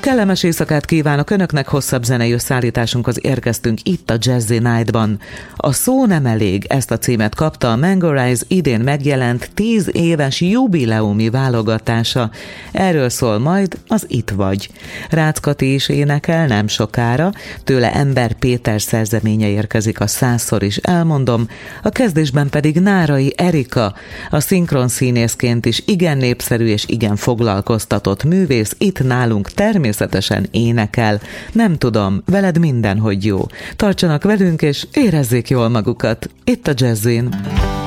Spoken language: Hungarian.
Kellemes éjszakát kívánok Önöknek, hosszabb zenei összeállításunkhoz érkeztünk itt a Jazzy Night-ban. A Szó nem elég, ezt a címet kapta a Mango Rise idén megjelent 10 éves jubileumi válogatása. Erről szól majd az Itt vagy. Rácz Kati is énekel nem sokára, tőle Ember Péter szerzeménye érkezik a 100-szor is elmondom, a kezdésben pedig Nárai Erika, a szinkron színészként is igen népszerű és igen foglalkoztatott művész, itt nálunk természetesen énekel. Nem tudom, veled mindenhogy jó. Tartsanak velünk és érezzék jól magukat. Itt a Jazzin.